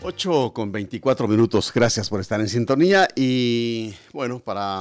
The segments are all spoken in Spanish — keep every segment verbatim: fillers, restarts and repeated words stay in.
ocho con veinticuatro minutos, gracias por estar en sintonía y bueno, para,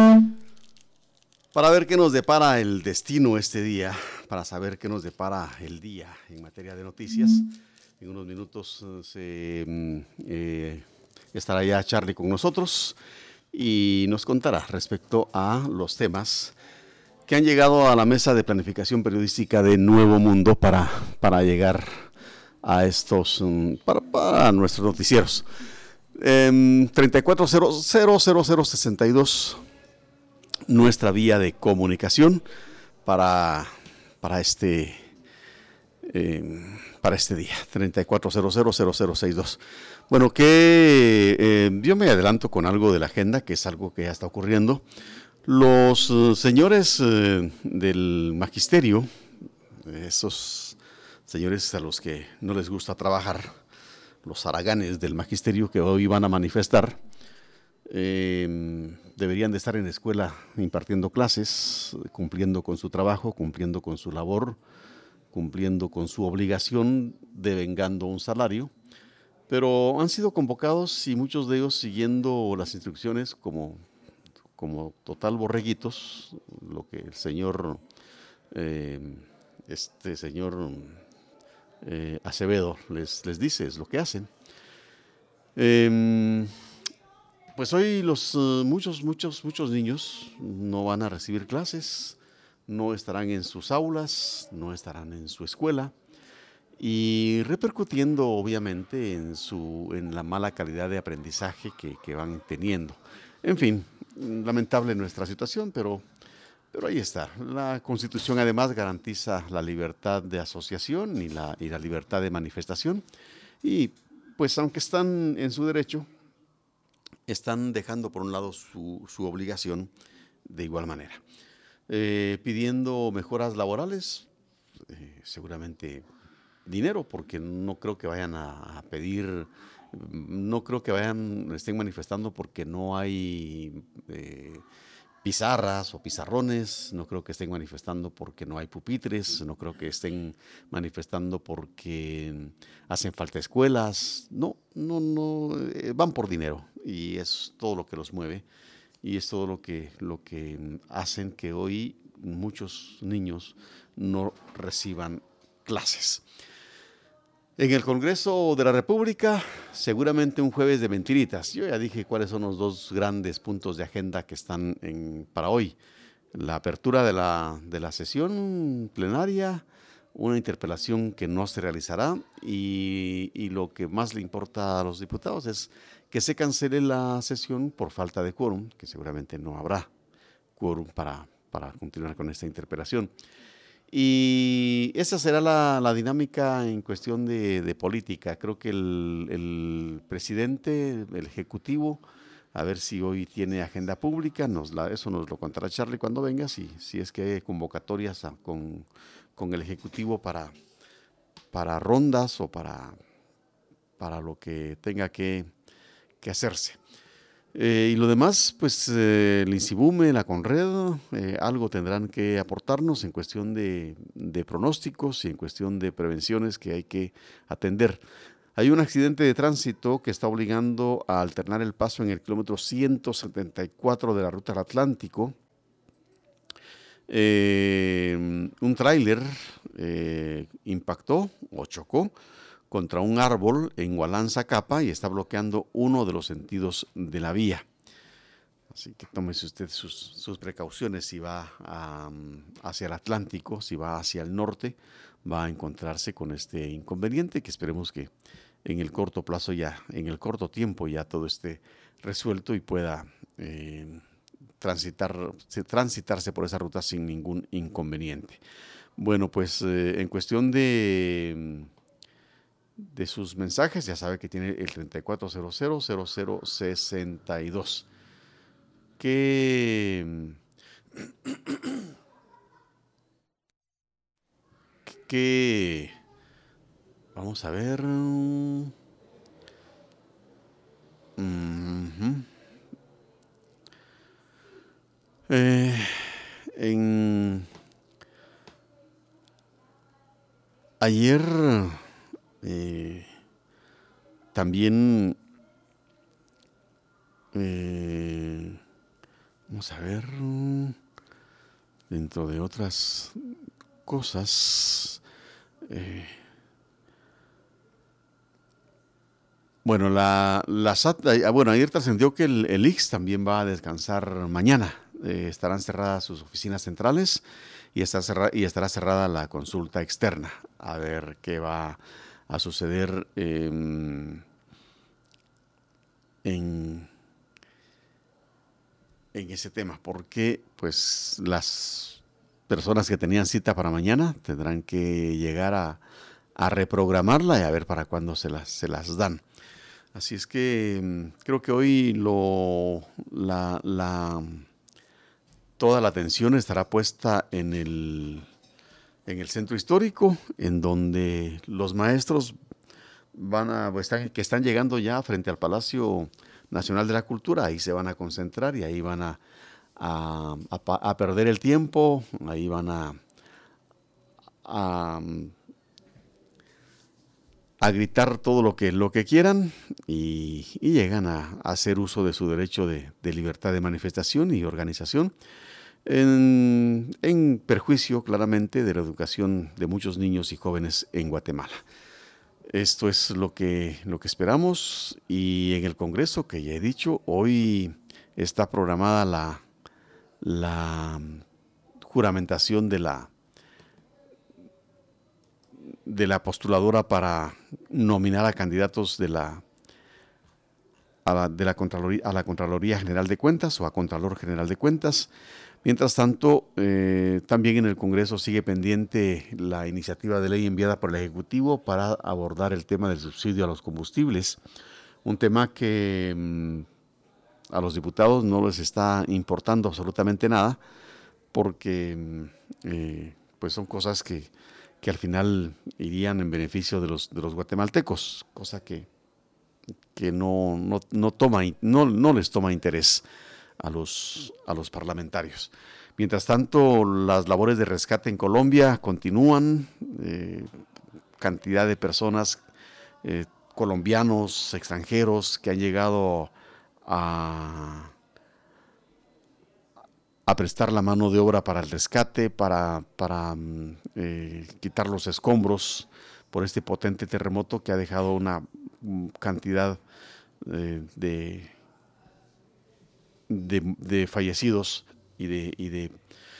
para ver qué nos depara el destino este día, para saber qué nos depara el día en materia de noticias. En unos minutos se, eh, estará ya Charlie con nosotros y nos contará respecto a los temas que han llegado a la mesa de planificación periodística de Nuevo Mundo para, para llegar a estos, um, para, para nuestros noticieros. Eh, treinta y cuatro cero cero cero cero sesenta y dos, nuestra vía de comunicación para, para este eh, para este día, treinta y cuatro cero cero cero cero sesenta y dos. Bueno, que eh, yo me adelanto con algo de la agenda, que es algo que ya está ocurriendo. Los uh, señores uh, del magisterio, esos señores a los que no les gusta trabajar, los haraganes del magisterio que hoy van a manifestar, eh, deberían de estar en la escuela impartiendo clases, cumpliendo con su trabajo, cumpliendo con su labor, cumpliendo con su obligación, devengando un salario, pero han sido convocados y muchos de ellos siguiendo las instrucciones como, como total borreguitos, lo que el señor, eh, este señor eh, Acevedo les, les dice, es lo que hacen. Eh, pues hoy los uh, muchos, muchos, muchos niños no van a recibir clases, no estarán en sus aulas, no estarán en su escuela y repercutiendo obviamente en, su, en la mala calidad de aprendizaje que, que van teniendo. En fin, lamentable nuestra situación, pero, pero ahí está. La Constitución además garantiza la libertad de asociación y la, y la libertad de manifestación y pues aunque están en su derecho, están dejando por un lado su, su obligación de igual manera. Eh, pidiendo mejoras laborales, eh, seguramente dinero, porque no creo que vayan a, a pedir, no creo que vayan, estén manifestando porque no hay eh, pizarras o pizarrones, no creo que estén manifestando porque no hay pupitres, no creo que estén manifestando porque hacen falta escuelas, no, no, no, eh, van por dinero y es todo lo que los mueve y es todo lo que, lo que hacen que hoy muchos niños no reciban clases. En el Congreso de la República, seguramente un jueves de mentiritas. Yo ya dije cuáles son los dos grandes puntos de agenda que están en, para hoy. La apertura de la, de la sesión plenaria, una interpelación que no se realizará y, y lo que más le importa a los diputados es que se cancele la sesión por falta de quórum, que seguramente no habrá quórum para, para continuar con esta interpelación. Y esa será la, la dinámica en cuestión de, de política. Creo que el, el presidente, el ejecutivo, a ver si hoy tiene agenda pública, nos la, eso nos lo contará Charlie cuando venga, si, si es que hay convocatorias a, con, con el ejecutivo para, para rondas o para, para lo que tenga que, que hacerse. Eh, y lo demás, pues eh, el INSIBUME, la CONRED, eh, algo tendrán que aportarnos en cuestión de, de pronósticos y en cuestión de prevenciones que hay que atender. Hay un accidente de tránsito que está obligando a alternar el paso en el kilómetro ciento setenta y cuatro de la ruta al Atlántico. Eh, un tráiler eh, impactó o chocó contra un árbol en Hualán-Zacapa y está bloqueando uno de los sentidos de la vía. Así que tómese usted sus, sus precauciones si va a, hacia el Atlántico, si va hacia el norte, va a encontrarse con este inconveniente que esperemos que en el corto plazo ya, en el corto tiempo ya todo esté resuelto y pueda eh, transitar, transitarse por esa ruta sin ningún inconveniente. Bueno, pues eh, en cuestión de... de sus mensajes, ya sabe que tiene el treinta y cuatro cero cero cero cero sesenta y dos. Que, que, vamos a ver. Uh-huh. Eh, en ayer eh, también, eh, vamos a ver, dentro de otras cosas, eh, bueno, la, la S A T, bueno, ayer trascendió que el, el I X también va a descansar mañana. Eh, estarán cerradas sus oficinas centrales y, está cerra, y estará cerrada la consulta externa. A ver qué va a suceder eh, en, en ese tema, porque pues las personas que tenían cita para mañana tendrán que llegar a, a reprogramarla y a ver para cuándo se las, se las dan. Así es que creo que hoy lo, la, la, toda la atención estará puesta en el, en el centro histórico, en donde los maestros van a, están, que están llegando ya frente al Palacio Nacional de la Cultura, ahí se van a concentrar y ahí van a, a, a, a perder el tiempo, ahí van a, a a gritar todo lo que, lo que quieran y, y llegan a, a hacer uso de su derecho de, de libertad de manifestación y organización en, en perjuicio claramente de la educación de muchos niños y jóvenes en Guatemala. Esto es lo que, lo que esperamos y en el Congreso, que ya he dicho, hoy está programada la, la juramentación de la de la postuladora para nominar a candidatos de la, a la, de la Contraloría, a la Contraloría General de Cuentas o a Contralor General de Cuentas. Mientras tanto, eh, también en el Congreso sigue pendiente la iniciativa de ley enviada por el Ejecutivo para abordar el tema del subsidio a los combustibles, un tema que mmm, a los diputados no les está importando absolutamente nada, porque eh, pues son cosas que que al final irían en beneficio de los, de los guatemaltecos, cosa que, que no, no, no, toma, no, no les toma interés a los, a los parlamentarios. Mientras tanto, las labores de rescate en Colombia continúan, eh, cantidad de personas, eh, colombianos, extranjeros, que han llegado a... a prestar la mano de obra para el rescate, para, para eh, quitar los escombros por este potente terremoto que ha dejado una cantidad eh, de, de, de fallecidos y de, y de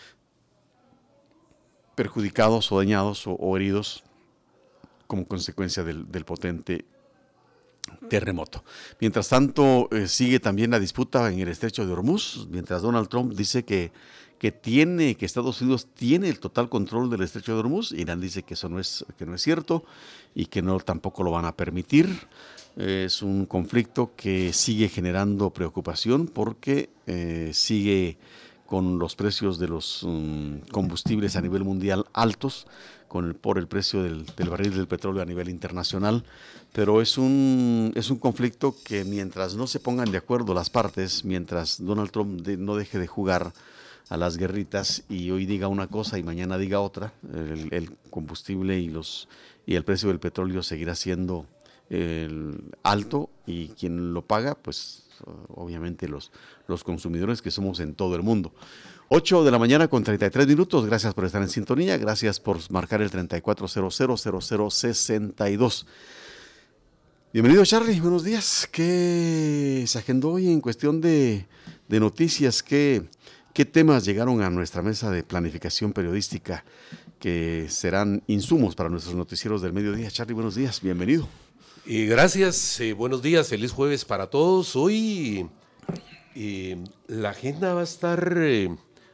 perjudicados o dañados o, o heridos como consecuencia del, del potente terremoto. Mientras tanto, eh, sigue también la disputa en el estrecho de Hormuz, mientras Donald Trump dice que, que tiene, que Estados Unidos tiene el total control del estrecho de Hormuz. Irán dice que eso no es, que no es cierto y que no tampoco lo van a permitir. Eh, es un conflicto que sigue generando preocupación porque eh, sigue con los precios de los um, combustibles a nivel mundial altos, con el, por el precio del, del barril del petróleo a nivel internacional, pero es un, es un conflicto que mientras no se pongan de acuerdo las partes, mientras Donald Trump de, no deje de jugar a las guerritas y hoy diga una cosa y mañana diga otra, el, el combustible y, los, y el precio del petróleo seguirá siendo el alto y quien lo paga, pues obviamente los, los consumidores que somos en todo el mundo. ocho de la mañana con treinta y tres minutos, gracias por estar en sintonía, gracias por marcar el treinta y cuatro cero cero cero cero sesenta y dos. Bienvenido Charlie, buenos días. ¿Qué se agendó hoy en cuestión de, de noticias? ¿Qué, ¿Qué temas llegaron a nuestra mesa de planificación periodística que serán insumos para nuestros noticieros del mediodía? Charlie, buenos días, bienvenido. Eh, gracias, eh, buenos días, feliz jueves para todos. Hoy eh, la agenda va a estar eh,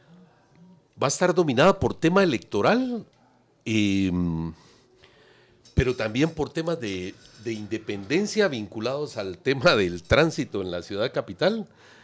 va a estar dominada por tema electoral, eh, pero también por temas de, de independencia vinculados al tema del tránsito en la ciudad capital.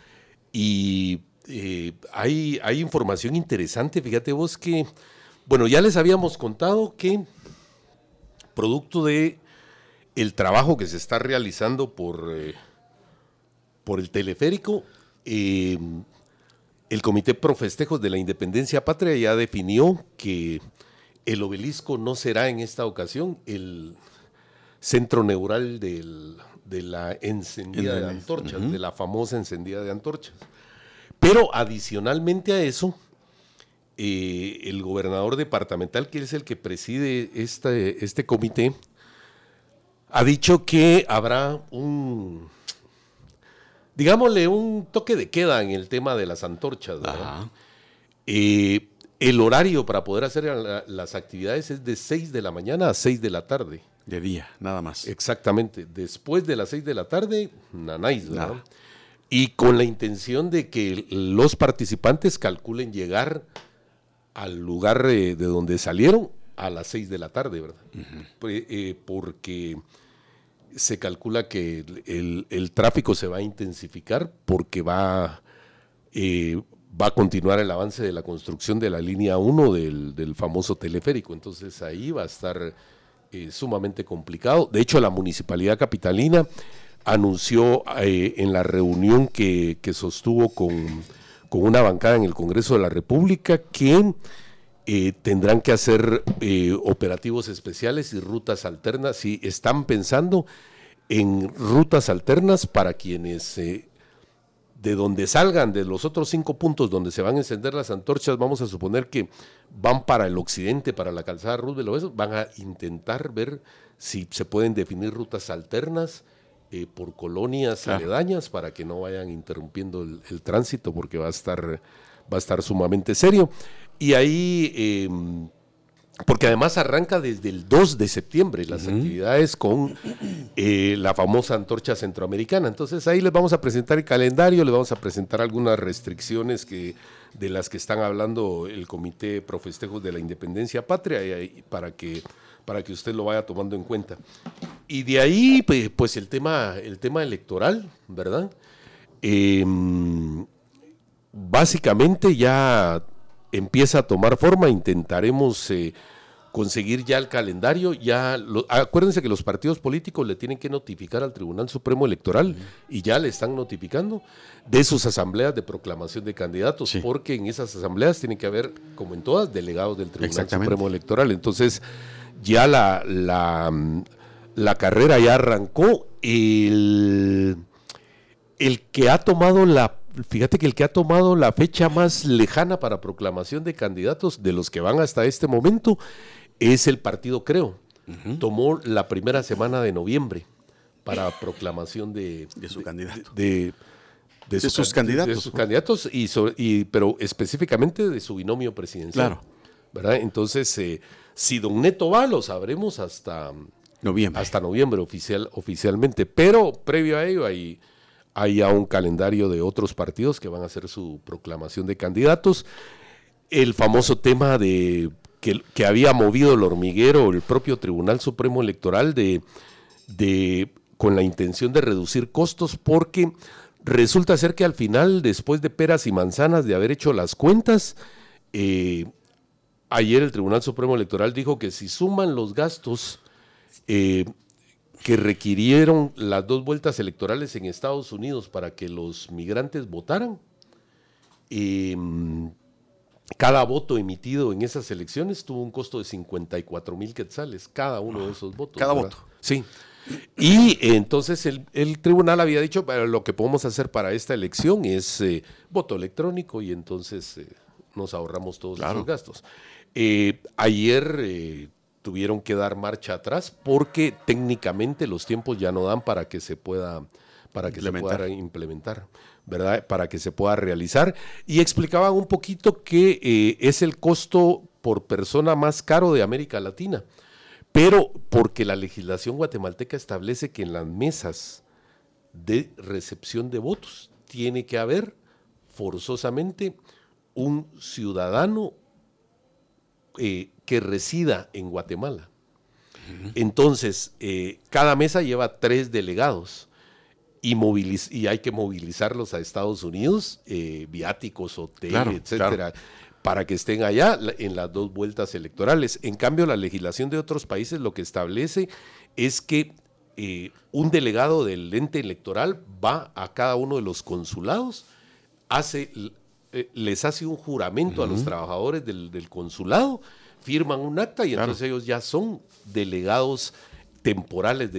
Y eh, hay, hay información interesante, fíjate vos que, bueno, ya les habíamos contado que producto de el trabajo que se está realizando por, eh, por el teleférico, eh, el Comité Pro Festejos de la Independencia Patria ya definió que el obelisco no será en esta ocasión el centro neural del, de la encendida de antorchas, uh-huh. de la famosa encendida de antorchas. Pero adicionalmente a eso, eh, el gobernador departamental, que es el que preside este, este comité, ha dicho que habrá un, digámosle, un toque de queda en el tema de las antorchas, ¿verdad? Eh, el horario para poder hacer la, las actividades es de seis de la mañana a seis de la tarde. De día, nada más. Exactamente. Después de las seis de la tarde, nanáis, ¿verdad? Nada. Y con la intención de que los participantes calculen llegar al lugar eh, de donde salieron a las seis de la tarde, ¿verdad? Uh-huh. Eh, eh, porque se calcula que el, el tráfico se va a intensificar porque va, eh, va a continuar el avance de la construcción de la línea uno del, del famoso teleférico. Entonces ahí va a estar eh, sumamente complicado. De hecho, la Municipalidad Capitalina anunció eh, en la reunión que, que sostuvo con, con una bancada en el Congreso de la República que eh, tendrán que hacer eh, operativos especiales y rutas alternas, y están pensando en rutas alternas para quienes eh, de donde salgan, de los otros cinco puntos donde se van a encender las antorchas, vamos a suponer que van para el occidente, para la calzada Roosevelt o eso, van a intentar ver si se pueden definir rutas alternas eh, por colonias claro. aledañas para que no vayan interrumpiendo el, el tránsito, porque va a estar, va a estar sumamente serio. Y ahí, eh, porque además arranca desde el dos de septiembre las uh-huh. actividades con eh, la famosa antorcha centroamericana. Entonces ahí les vamos a presentar el calendario, les vamos a presentar algunas restricciones que, de las que están hablando el Comité Pro Festejos de la Independencia Patria, y ahí, para que para que usted lo vaya tomando en cuenta. Y de ahí, pues, pues el tema, el tema electoral, ¿verdad? Eh, básicamente ya empieza a tomar forma, intentaremos eh, conseguir ya el calendario, ya lo, acuérdense que los partidos políticos le tienen que notificar al Tribunal Supremo Electoral, uh-huh. y ya le están notificando de sus asambleas de proclamación de candidatos, sí. porque en esas asambleas tienen que haber, como en todas, delegados del Tribunal Supremo Electoral. Entonces ya la, la, la carrera ya arrancó. El, el que ha tomado la Fíjate que el que ha tomado la fecha más lejana para proclamación de candidatos de los que van hasta este momento es el partido Creo. Uh-huh. Tomó la primera semana de noviembre para proclamación de, de su candidato. De, de, de, de su, sus candidatos. De sus candidatos, y, sobre, y, pero específicamente de su binomio presidencial. Claro. ¿Verdad? Entonces, eh, si don Neto va, lo sabremos hasta noviembre. Hasta noviembre oficial, oficialmente. Pero previo a ello hay... Hay ya un calendario de otros partidos que van a hacer su proclamación de candidatos. El famoso tema de que, que había movido el hormiguero, el propio Tribunal Supremo Electoral, de, de, con la intención de reducir costos, porque resulta ser que al final, después de peras y manzanas de haber hecho las cuentas, eh, ayer el Tribunal Supremo Electoral dijo que si suman los gastos eh, que requirieron las dos vueltas electorales en Estados Unidos para que los migrantes votaran, eh, cada voto emitido en esas elecciones tuvo un costo de cincuenta y cuatro mil quetzales, cada uno de esos votos. Cada ¿verdad? voto. Sí. Y entonces el, el tribunal había dicho, pero lo que podemos hacer para esta elección es eh, voto electrónico, y entonces eh, nos ahorramos todos claro. esos gastos. Eh, ayer... Eh, tuvieron que dar marcha atrás porque técnicamente los tiempos ya no dan para que se pueda para que se pueda implementar, ¿verdad? Para que se pueda realizar. Y explicaban un poquito que eh, es el costo por persona más caro de América Latina, pero porque la legislación guatemalteca establece que en las mesas de recepción de votos tiene que haber forzosamente un ciudadano eh, que resida en Guatemala. Uh-huh. Entonces, eh, cada mesa lleva tres delegados y, moviliz- y hay que movilizarlos a Estados Unidos, eh, viáticos, hotel, claro, etcétera, claro. para que estén allá en las dos vueltas electorales. En cambio, la legislación de otros países lo que establece es que eh, un delegado del ente electoral va a cada uno de los consulados, hace, eh, les hace un juramento uh-huh. a los trabajadores del, del consulado, firman un acta y claro. entonces ellos ya son delegados temporales de,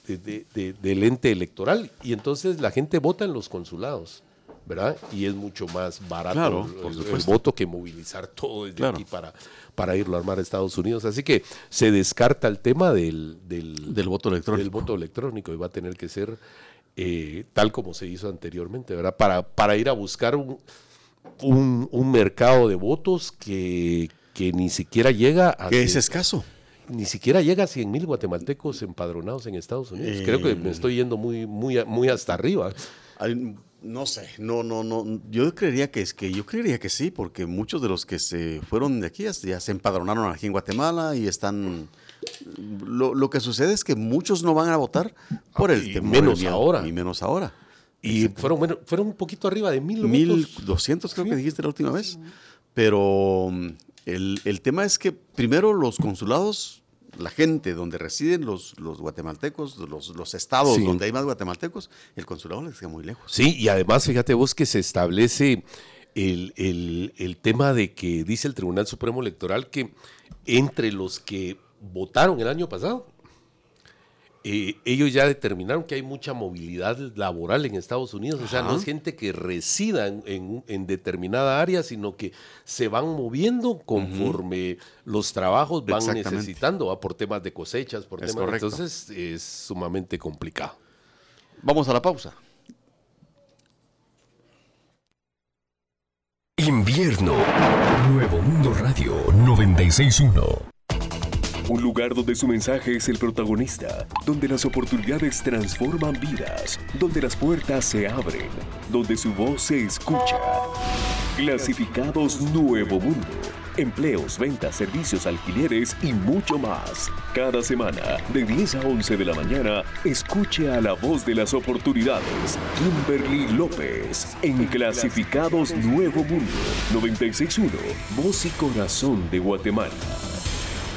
de, de, de, del ente electoral. Y entonces la gente vota en los consulados, ¿verdad? Y es mucho más barato claro, el, el, el voto que movilizar todo desde claro. aquí para, para irlo a armar a Estados Unidos. Así que se descarta el tema del, del, del voto electrónico. Del voto electrónico y va a tener que ser eh, tal como se hizo anteriormente, ¿verdad? Para, para ir a buscar un, un, un mercado de votos que, que ni siquiera llega a... Que es escaso. Ni siquiera llega a cien mil guatemaltecos empadronados en Estados Unidos. Eh, Creo que me estoy yendo muy, muy, muy hasta arriba. Hay, no sé, no, no, no. Yo creería que es que yo creería que sí, porque muchos de los que se fueron de aquí ya, ya se empadronaron aquí en Guatemala y están. Lo, lo que sucede es que muchos no van a votar por el y menos el, ahora y menos ahora. Y fueron bueno, fueron un poquito arriba de mil. Mil doscientos creo sí. que dijiste la última vez. Pero el, el tema es que primero los consulados, la gente donde residen los, los guatemaltecos, los, los estados sí. donde hay más guatemaltecos, el consulado les queda muy lejos. Sí, y además fíjate vos que se establece el, el, el tema de que dice el Tribunal Supremo Electoral que entre los que votaron el año pasado, eh, ellos ya determinaron que hay mucha movilidad laboral en Estados Unidos. Ajá. O sea, no es gente que resida en, en, en determinada área, sino que se van moviendo conforme uh-huh. los trabajos van necesitando, ¿va? Por temas de cosechas, por es temas. Correcto. Entonces es sumamente complicado. Vamos a la pausa. Invierno. Nuevo Mundo Radio noventa y seis punto uno. Un lugar donde su mensaje es el protagonista, donde las oportunidades transforman vidas, donde las puertas se abren, donde su voz se escucha. Clasificados Nuevo Mundo. Empleos, ventas, servicios, alquileres y mucho más. Cada semana, de diez a once de la mañana, escuche a la voz de las oportunidades, Kimberly López, en Clasificados Nuevo Mundo, noventa y seis punto uno, voz y corazón de Guatemala.